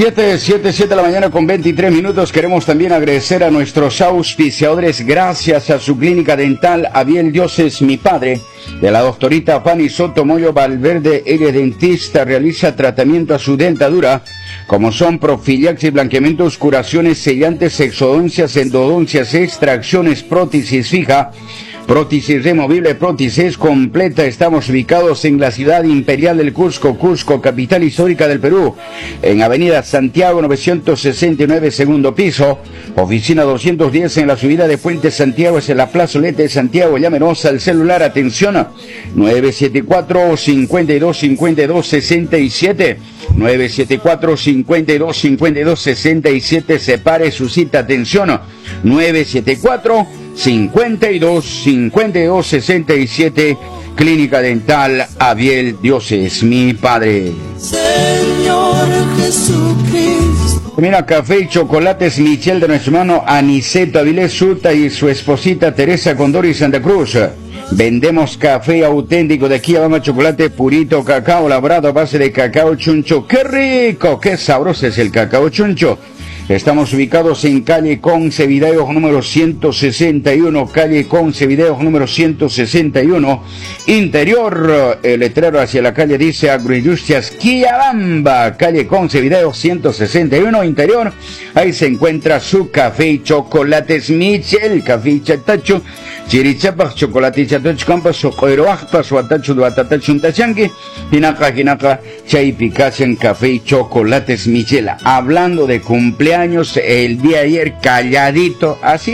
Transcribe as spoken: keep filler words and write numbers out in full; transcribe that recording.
siete, siete, siete de la mañana con veintitrés minutos. Queremos también agradecer a nuestros auspiciadores. Gracias a su clínica dental Abiel Dioses, mi padre, de la doctorita Fanny Sotomoyo Valverde. Ella es dentista, realiza tratamiento a su dentadura, como son profilaxis, blanqueamientos, curaciones, sellantes, exodoncias, endodoncias, extracciones, prótesis fija, prótesis removible, prótesis completa. Estamos ubicados en la ciudad imperial del Cusco, Cusco, capital histórica del Perú, en avenida Santiago novecientos sesenta y nueve, segundo piso, oficina doscientos diez en la subida de Puente Santiago, es en la plazoleta de Santiago. Llámenos al celular, atención, nueve siete cuatro, cinco dos, cinco dos, seis siete, nueve siete cuatro, cinco dos, cinco dos, seis siete. Separe su cita, atención, nueve siete cuatro, cinco dos, cinco dos, seis siete. Clínica Dental Abiel Dioses, mi padre. Señor Jesucristo. Mira, café y chocolates Michel de nuestro hermano Aniceto Avilés Suta y su esposita Teresa Condori Santa Cruz. Vendemos café auténtico de aquí, Alabama, chocolate purito, cacao labrado a base de cacao chuncho. ¡Qué rico! ¡Qué sabroso es el cacao chuncho! Estamos ubicados en calle Conce Videos número ciento sesenta y uno, calle Conce Videos número ciento sesenta y uno. Interior, el letrero hacia la calle dice Agroindustrias Quillabamba, calle Conce Videos ciento sesenta y uno. Interior, ahí se encuentra su café y chocolates Michel, café y chatacho, chirichapas, chocolate y chatacho, campas, socoeroajpas, suatacho, duatatacho, untachanque, jinaca, jinaca, chay picasen, café y chocolates Michel. Hablando de cumpleaños, el día de ayer calladito, así